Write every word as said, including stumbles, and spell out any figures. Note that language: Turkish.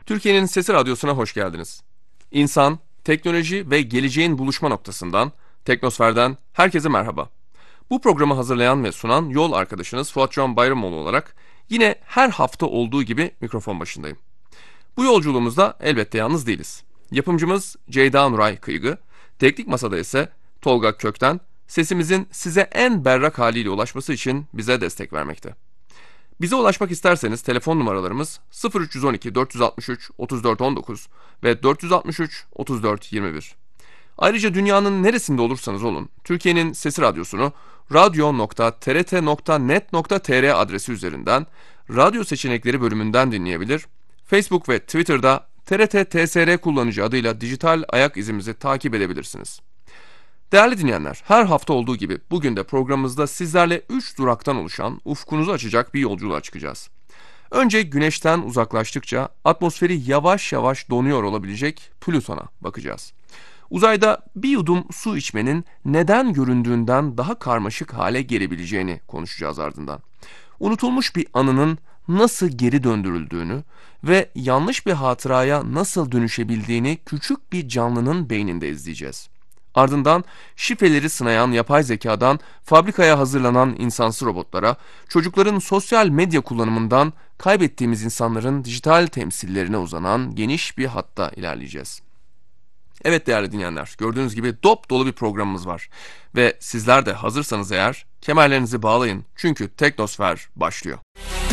Türkiye'nin Sesi Radyosu'na hoş geldiniz. İnsan, teknoloji ve geleceğin buluşma noktasından, Teknosfer'den herkese merhaba. Bu programı hazırlayan ve sunan yol arkadaşınız Fuat Can Bayramoğlu olarak yine her hafta olduğu gibi mikrofon başındayım. Bu yolculuğumuzda elbette yalnız değiliz. Yapımcımız Ceyda Nuray Kıygı, teknik masada ise Tolga Kökten, sesimizin size en berrak haliyle ulaşması için bize destek vermekte. Bize ulaşmak isterseniz telefon numaralarımız sıfır üç on iki dört altı üç otuz dört on dokuz ve dört altı üç otuz dört yirmi bir. Ayrıca dünyanın neresinde olursanız olun, Türkiye'nin Sesi Radyosu'nu radyo nokta t r t nokta net nokta t r adresi üzerinden radyo seçenekleri bölümünden dinleyebilir, Facebook ve Twitter'da T R T T S R kullanıcı adıyla dijital ayak izimizi takip edebilirsiniz. Değerli dinleyenler, her hafta olduğu gibi bugün de programımızda sizlerle üç duraktan oluşan ufkunuzu açacak bir yolculuğa çıkacağız. Önce Güneş'ten uzaklaştıkça atmosferi yavaş yavaş donuyor olabilecek Plüton'a bakacağız. Uzayda bir yudum su içmenin neden göründüğünden daha karmaşık hale gelebileceğini konuşacağız ardından. Unutulmuş bir anının nasıl geri döndürüldüğünü ve yanlış bir hatıraya nasıl dönüşebildiğini küçük bir canlının beyninde izleyeceğiz. Ardından şifreleri sınayan yapay zekadan fabrikaya hazırlanan insansı robotlara, çocukların sosyal medya kullanımından kaybettiğimiz insanların dijital temsillerine uzanan geniş bir hatta ilerleyeceğiz. Evet değerli dinleyenler, gördüğünüz gibi dop dolu bir programımız var. Ve sizler de hazırsanız eğer kemerlerinizi bağlayın çünkü Teknosfer başlıyor.